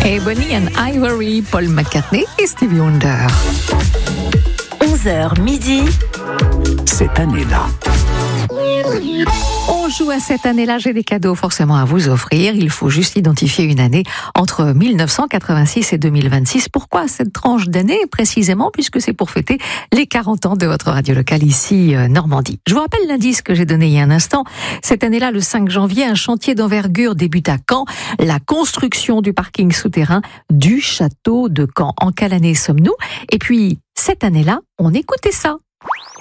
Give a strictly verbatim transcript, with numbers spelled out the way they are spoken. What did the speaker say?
Ebony and Ivory, Paul McCartney et Stevie Wonder. onze heures midi. Cette année-là. On joue à cette année-là, j'ai des cadeaux forcément à vous offrir. Il faut juste identifier une année entre mille neuf cent quatre-vingt-six et deux mille vingt-six. Pourquoi cette tranche d'année précisément? Puisque c'est pour fêter les quarante ans de votre radio locale ici, euh, Normandie. Je vous rappelle l'indice que j'ai donné il y a un instant. Cette année-là, le cinq janvier, un chantier d'envergure débute à Caen. La construction du parking souterrain du château de Caen. En quelle année sommes-nous? Et puis, cette année-là, on écoutait ça.